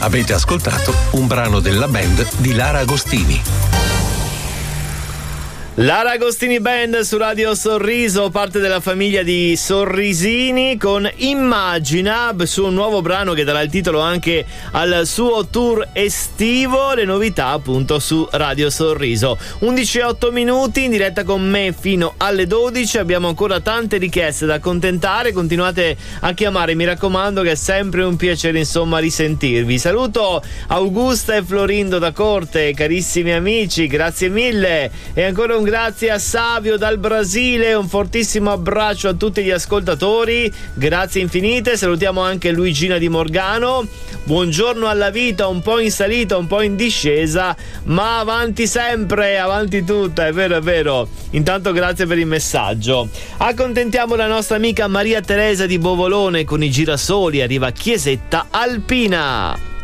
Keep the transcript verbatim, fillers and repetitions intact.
Avete ascoltato un brano della band di Lara Agostini. Lara Agostini Band su Radio Sorriso, parte della famiglia di Sorrisini, con Immagina, su un nuovo brano che darà il titolo anche al suo tour estivo. Le novità appunto su Radio Sorriso. undici e otto minuti in diretta con me fino alle dodici. Abbiamo ancora tante richieste da accontentare, continuate a chiamare, mi raccomando, che è sempre un piacere insomma risentirvi. Saluto Augusta e Florindo da Corte, carissimi amici, grazie mille, e ancora un grazie a Savio dal Brasile, un fortissimo abbraccio a tutti gli ascoltatori, grazie infinite. Salutiamo anche Luigina di Morgano, buongiorno alla vita, un po' in salita, un po' in discesa, ma avanti sempre, avanti tutta, è vero, è vero. Intanto grazie per il messaggio. Accontentiamo la nostra amica Maria Teresa di Bovolone con i girasoli, arriva Chiesetta Alpina.